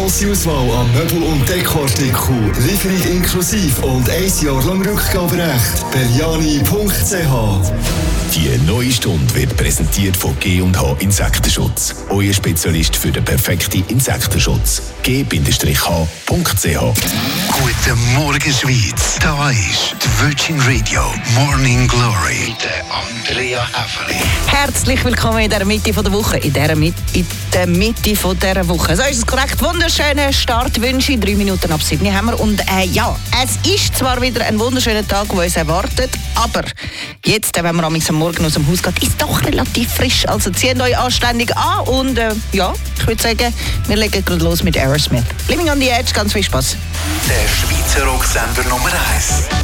grosse Auswahl an Möbel- und Dekoartikeln, Lieferung inklusive und 1 Jahr lang Rückgaberecht. Belliani.ch. Die neue Stunde wird präsentiert von G&H Insektenschutz. Euer Spezialist für den perfekten Insektenschutz. G-H.ch. Guten Morgen, Schweiz. Da ist die Virgin Radio Morning Glory mit Andrea Häfeli. Herzlich willkommen in der Mitte der Woche. In der Mitte von dieser Woche. So ist es korrekt. Wunderschönen Startwünsche. 3 Minuten ab 7 haben wir. Und ja, es ist zwar wieder ein wunderschöner Tag, der uns erwartet, aber jetzt, wenn man am Morgen aus dem Haus geht, ist doch relativ frisch. Also zieht euch anständig an und ja, ich würde sagen, wir legen gerade los mit Aerosmith. Living on the Edge, ganz viel Spaß. Der Schweizer Rocksender Nummer 1.